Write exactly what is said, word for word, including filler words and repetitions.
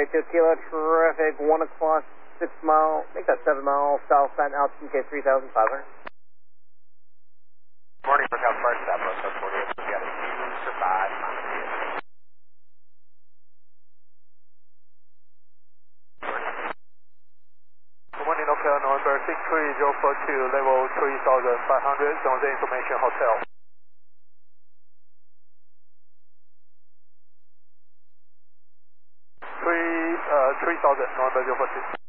two Kilo traffic, one o'clock, six mile, make that seven mile southbound altitude K three thousand five hundred. Morning, Brookout First, Southwest forty-eight, we got a two for five, Good morning, Hotel November six three zero four two, level three thousand five hundred, Zone Information Hotel. Three, uh, three thousand, November zero four two.